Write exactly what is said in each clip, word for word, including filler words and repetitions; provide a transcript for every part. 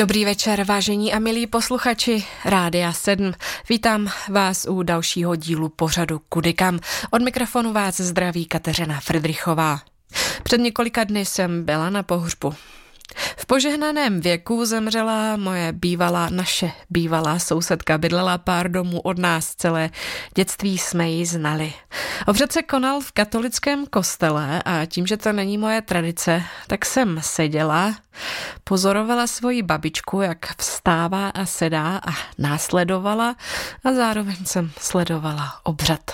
Dobrý večer, vážení a milí posluchači Rádia sedm. Vítám vás u dalšího dílu pořadu Kudy kam. Od mikrofonu vás zdraví Kateřina Fridrichová. Před několika dny jsem byla na pohřbu. V požehnaném věku zemřela moje bývalá, naše bývalá sousedka, bydlela pár domů od nás, celé dětství jsme ji znali. Obřad se konal v katolickém kostele a tím, že to není moje tradice, tak jsem seděla, pozorovala svoji babičku, jak vstává a sedá a následovala a zároveň jsem sledovala obřad.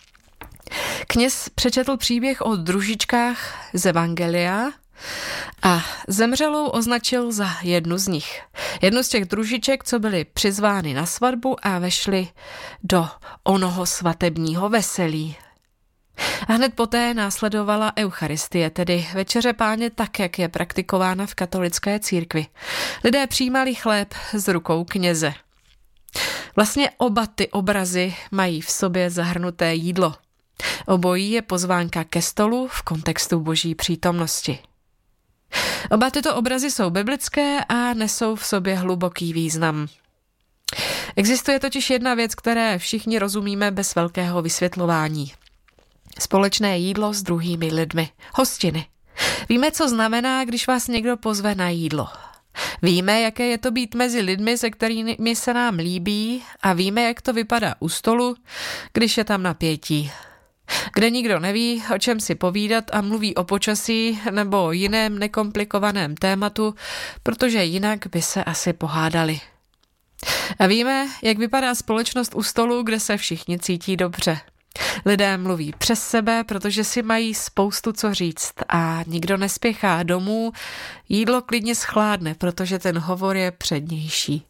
Kněz přečetl příběh o družičkách z Evangelia a zemřelou označil za jednu z nich. Jednu z těch družiček, co byly přizvány na svatbu a vešly do onoho svatebního veselí. A hned poté následovala Eucharistie, tedy večeře Páně tak, jak je praktikována v katolické církvi. Lidé přijímali chléb z rukou kněze. Vlastně oba ty obrazy mají v sobě zahrnuté jídlo. Obojí je pozvánka ke stolu v kontextu boží přítomnosti. Oba tyto obrazy jsou biblické a nesou v sobě hluboký význam. Existuje totiž jedna věc, které všichni rozumíme bez velkého vysvětlování. Společné jídlo s druhými lidmi. Hostiny. Víme, co znamená, když vás někdo pozve na jídlo. Víme, jaké je to být mezi lidmi, se kterými se nám líbí, a víme, jak to vypadá u stolu, když je tam napětí. Kde nikdo neví, o čem si povídat a mluví o počasí nebo jiném nekomplikovaném tématu, protože jinak by se asi pohádali. A víme, jak vypadá společnost u stolu, kde se všichni cítí dobře. Lidé mluví přes sebe, protože si mají spoustu co říct a nikdo nespěchá domů, jídlo klidně schládne, protože ten hovor je přednější.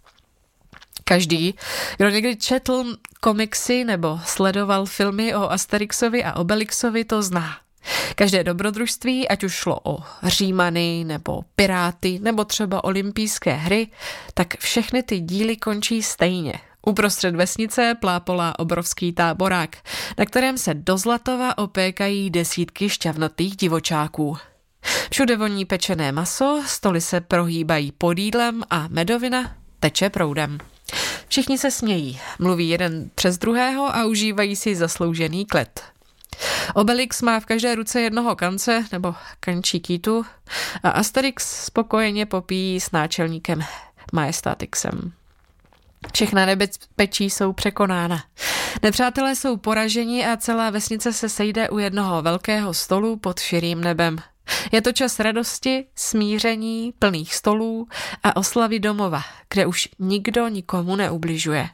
Každý, kdo někdy četl komiksy nebo sledoval filmy o Asterixovi a Obelixovi, to zná. Každé dobrodružství, ať už šlo o Římany nebo Piráty nebo třeba olympijské hry, tak všechny ty díly končí stejně. Uprostřed vesnice plápolá obrovský táborák, na kterém se do Zlatova opékají desítky šťavnatých divočáků. Všude voní pečené maso, stoly se prohýbají pod jídlem a medovina teče proudem. Všichni se smějí, mluví jeden přes druhého a užívají si zasloužený klid. Obelix má v každé ruce jednoho kance nebo kančí kýtu a Asterix spokojeně popíjí s náčelníkem Majestatixem. Všechna nebezpečí jsou překonána. Nepřátelé jsou poraženi a celá vesnice se sejde u jednoho velkého stolu pod širým nebem. Je to čas radosti, smíření, plných stolů a oslavy domova, kde už nikdo nikomu neubližuje.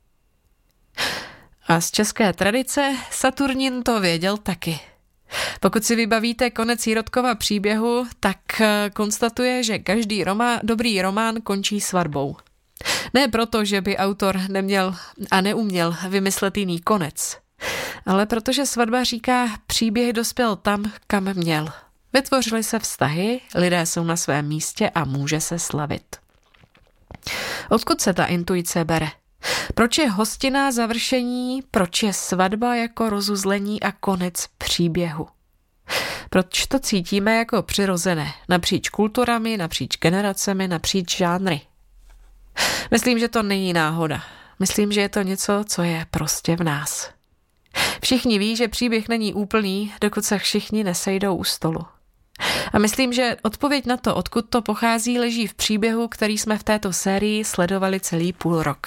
A z české tradice Saturnin to věděl taky. Pokud si vybavíte konec Jirotkova příběhu, tak konstatuje, že každý román, dobrý román končí svatbou. Ne proto, že by autor neměl a neuměl vymyslet jiný konec, ale protože svatba říká, příběh dospěl tam, kam měl. Vytvořily se vztahy, lidé jsou na svém místě a může se slavit. Odkud se ta intuice bere? Proč je hostinná završení, proč je svatba jako rozuzlení a konec příběhu? Proč to cítíme jako přirozené, napříč kulturami, napříč generacemi, napříč žánry? Myslím, že to není náhoda. Myslím, že je to něco, co je prostě v nás. Všichni ví, že příběh není úplný, dokud se všichni nesejdou u stolu. A myslím, že odpověď na to, odkud to pochází, leží v příběhu, který jsme v této sérii sledovali celý půl rok.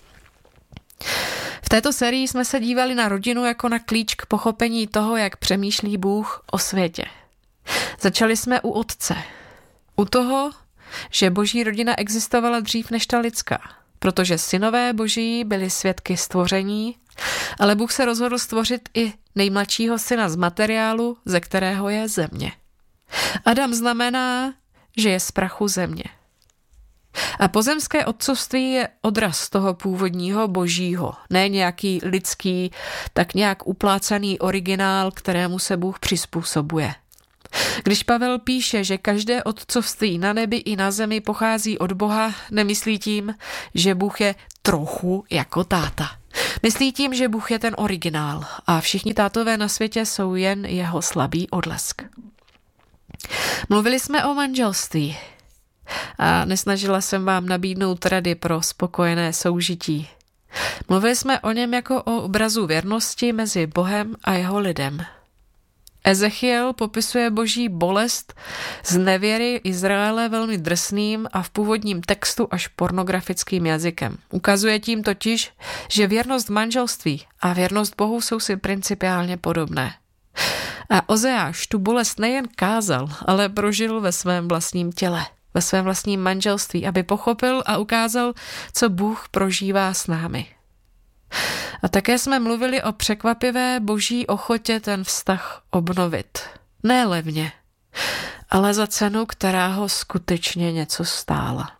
V této sérii jsme se dívali na rodinu jako na klíč k pochopení toho, jak přemýšlí Bůh o světě. Začali jsme u Otce. U toho, že boží rodina existovala dřív než ta lidská, protože synové boží byli svědky stvoření, ale Bůh se rozhodl stvořit i nejmladšího syna z materiálu, ze kterého je země. Adam znamená, že je z prachu země. A pozemské otcovství je odraz toho původního božího, ne nějaký lidský, tak nějak uplácaný originál, kterému se Bůh přizpůsobuje. Když Pavel píše, že každé otcovství na nebi i na zemi pochází od Boha, nemyslí tím, že Bůh je trochu jako táta. Myslí tím, že Bůh je ten originál a všichni tátové na světě jsou jen jeho slabý odlesk. Mluvili jsme o manželství. a nesnažila jsem vám nabídnout rady pro spokojené soužití. Mluvili jsme o něm jako o obrazu věrnosti mezi Bohem a jeho lidem. Ezechiel popisuje boží bolest z nevěry Izraele velmi drsným a v původním textu až pornografickým jazykem. Ukazuje tím totiž, že věrnost v manželství a věrnost Bohu jsou si principiálně podobné. A Ozeáš tu bolest nejen kázal, ale prožil ve svém vlastním těle, ve svém vlastním manželství, aby pochopil a ukázal, co Bůh prožívá s námi. A také jsme mluvili o překvapivé boží ochotě ten vztah obnovit. Ne levně, ale za cenu, která ho skutečně něco stála.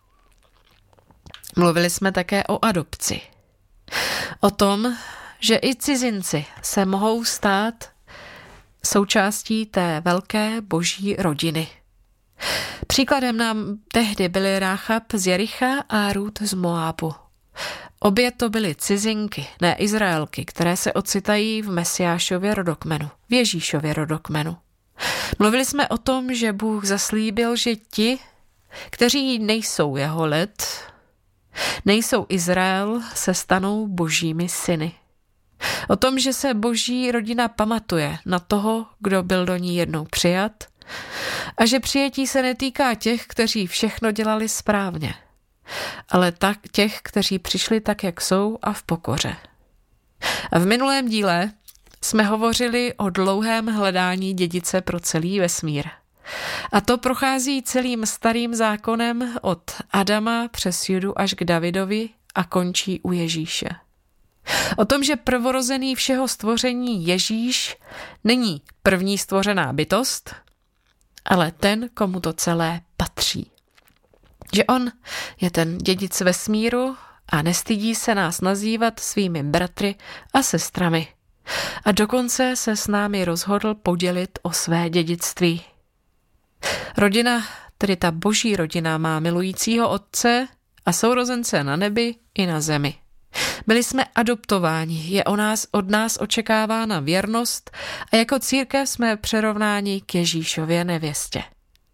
Mluvili jsme také o adopci. O tom, že i cizinci se mohou stát součástí té velké boží rodiny. Příkladem nám tehdy byly Ráchab z Jericha a Rút z Moábu. Obě to byly cizinky, ne Izraelky, které se ocitají v Mesiášově rodokmenu, v Ježíšově rodokmenu. Mluvili jsme o tom, že Bůh zaslíbil, že ti, kteří nejsou jeho lid, nejsou Izrael, se stanou božími syny. O tom, že se boží rodina pamatuje na toho, kdo byl do ní jednou přijat a že přijetí se netýká těch, kteří všechno dělali správně, ale tak těch, kteří přišli tak, jak jsou a v pokoře. A v minulém díle jsme hovořili o dlouhém hledání dědice pro celý vesmír. A to prochází celým starým zákonem od Adama přes Judu až k Davidovi a končí u Ježíše. O tom, že prvorozený všeho stvoření Ježíš není první stvořená bytost, ale ten, komu to celé patří. Že on je ten dědic vesmíru a nestydí se nás nazývat svými bratry a sestrami. A dokonce se s námi rozhodl podělit o své dědictví. Rodina, tedy ta boží rodina, má milujícího otce a sourozence na nebi i na zemi. Byli jsme adoptováni, je o nás, od nás očekávána věrnost a jako církev jsme přerovnáni k Ježíšově nevěstě.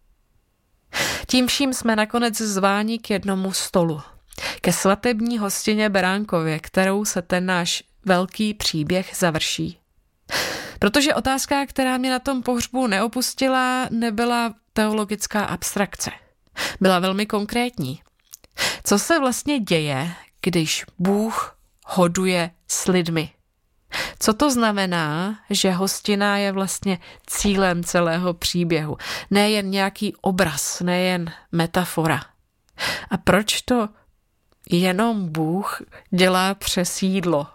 Tím vším jsme nakonec zváni k jednomu stolu, ke svatební hostině Beránkově, kterou se ten náš velký příběh završí. Protože otázka, která mě na tom pohřbu neopustila, nebyla teologická abstrakce. Byla velmi konkrétní. Co se vlastně děje, když Bůh hoduje s lidmi? Co to znamená, že hostina je vlastně cílem celého příběhu? Nejen nějaký obraz, nejen metafora. A proč to jenom Bůh dělá přes jídlo?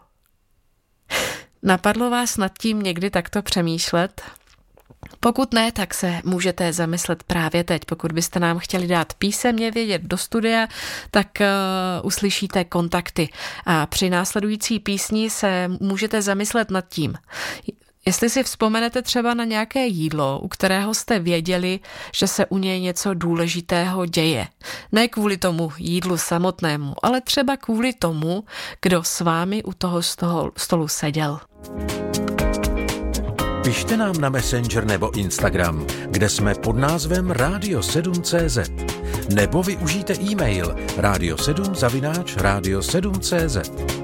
Napadlo vás nad tím někdy takto přemýšlet? Pokud ne, tak se můžete zamyslet právě teď. Pokud byste nám chtěli dát písemně vědět do studia, tak uh, uslyšíte kontakty. A při následující písni se můžete zamyslet nad tím. Jestli si vzpomenete třeba na nějaké jídlo, u kterého jste věděli, že se u něj něco důležitého děje. Ne kvůli tomu jídlu samotnému, ale třeba kvůli tomu, kdo s vámi u toho stolu seděl. Pište nám na Messenger nebo Instagram, kde jsme pod názvem radio sedm tečka cé zet. Nebo využijte e-mail radio sedm zavináč radio sedm tečka cé zet.